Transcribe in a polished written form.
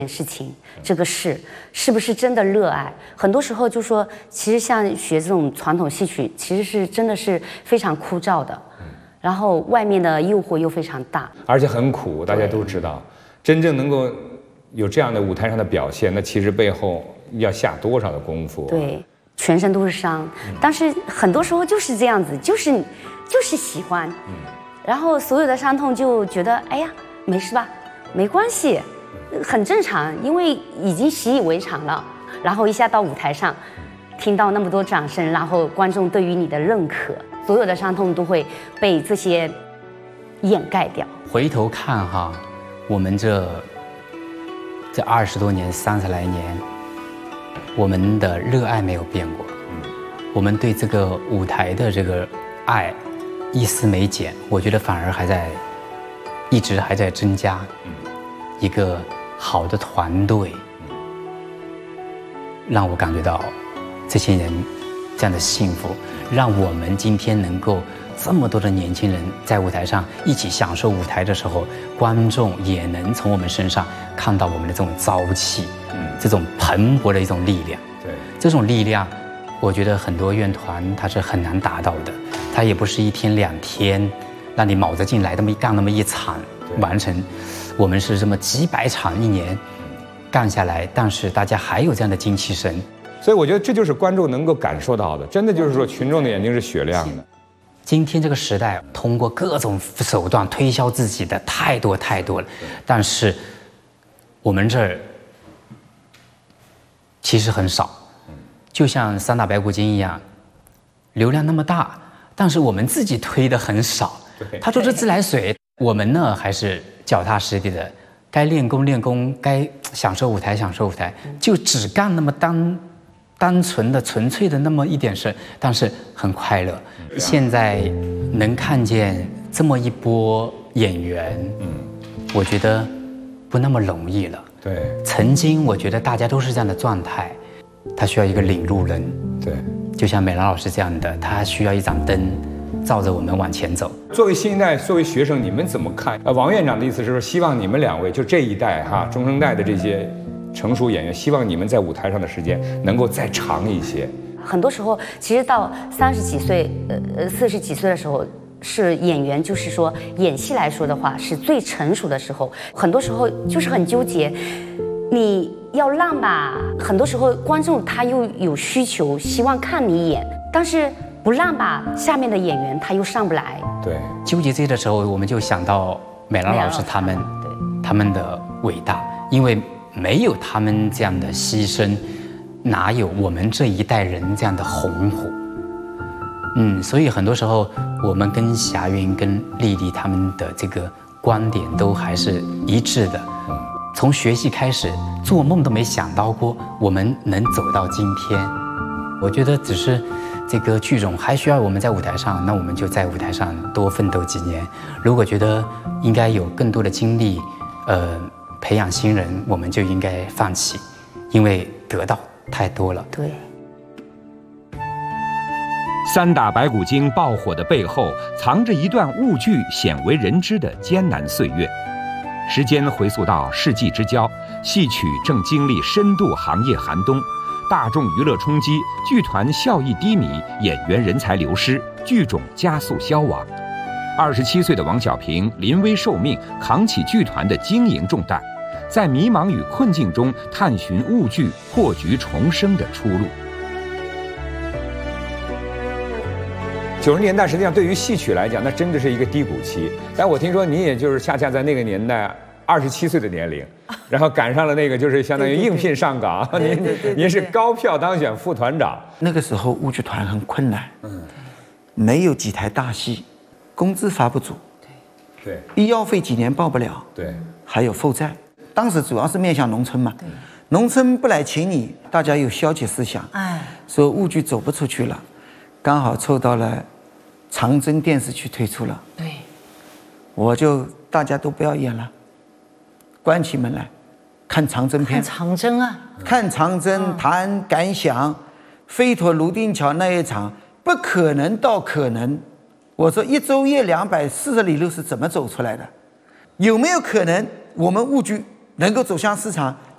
事情，这个事是不是真的热爱？很多时候就说，其实像学这种传统戏曲，其实是真的是非常枯燥的，然后外面的诱惑又非常大， 而且很苦，大家都知道。真正能够有这样的舞台上的表现，那其实背后要下多少的功夫？ 对，全身都是伤。但是很多时候就是这样子，就是喜欢，然后所有的伤痛就觉得，哎呀，没事吧，没关系。很正常，因为已经习以为常了。然后一下到舞台上，听到那么多掌声，然后观众对于你的认可，所有的伤痛都会被这些掩盖掉。 回头看哈，我们这20多年、30来年，我们的热爱没有变过，我们对这个舞台的这个爱一丝没减，我觉得反而一直还在增加。一个好的团队，让我感觉到这些人这样的幸福，让我们今天能够这么多的年轻人在舞台上一起享受舞台的时候，观众也能从我们身上看到我们的这种朝气，这种蓬勃的一种力量。 对， 这种力量，我觉得很多院团它是很难达到的，它也不是1天2天让你卯着劲来那么一场完成。我们是这么几百场1年干下来，但是大家还有这样的精气神， 所以我觉得这就是观众能够感受到的，真的就是说群众的眼睛是雪亮的。 今天这个时代，通过各种手段推销自己的太多了，但是我们这儿其实很少，就像三打白骨精一样，流量那么大，但是我们自己推的很少。他说这自来水，我们呢还是脚踏实地的，该练功，该享受舞台，就只干那么单纯的、纯粹的那么一点事，但是很快乐。现在能看见这么一波演员，我觉得不那么容易了。 对， 曾经我觉得大家都是这样的状态，他需要一个领路人。对，就像美兰老师这样的，他需要一盏灯，照着我们往前走。 作为新一代，作为学生，你们怎么看？王院长的意思是说，希望你们2位就这一代中生代的这些成熟演员，希望你们在舞台上的时间能够再长一些。 很多时候，其实到30几岁、40几岁的时候，是演员，就是说演戏来说的话，是最成熟的时候。很多时候就是很纠结，你要让吧，很多时候观众他又有需求，希望看你演，但是不让吧，下面的演员他又上不来。 对， 纠结这的时候，我们就想到美兰老师他们的伟大，因为没有他们这样的牺牲，哪有我们这一代人这样的红火？所以很多时候我们跟霞云、跟丽丽他们的这个观点都还是一致的。从学戏开始，做梦都没想到过我们能走到今天。我觉得只是这个剧种还需要我们在舞台上，那我们就在舞台上多奋斗几年。如果觉得应该有更多的精力，培养新人，我们就应该放弃，因为得到太多了。 对。 三打白骨精爆火的背后，藏着一段误剧鲜为人知的艰难岁月。时间回溯到世纪之交，戏曲正经历深度行业寒冬，大众娱乐冲击，剧团效益低迷，演员人才流失，剧种加速消亡。27岁的王小平临危受命，扛起剧团的经营重担，在迷茫与困境中探寻误剧破局重生的出路。 90年代实际上对于戏曲来讲，那真的是一个低谷期。但我听说你也就是恰恰在那个年代27岁的年龄，然后赶上了那个就是相当于应聘上岗，您是高票当选副团长。 那个时候豫剧团很困难，没有几台大戏，工资发不足， 对， 医药费几年报不了， 对， 还有负债。当时主要是面向农村嘛，农村不来请你，大家有消极思想，说豫剧走不出去了。刚好凑到了长征电视剧推出了，对，我就大家都不要演了，关起门来看长征片， 看长征啊， 看长征，谈感想，飞陀泸定桥那一场不可能到可能，我说1昼夜240里路是怎么走出来的？有没有可能我们豫剧能够走向市场？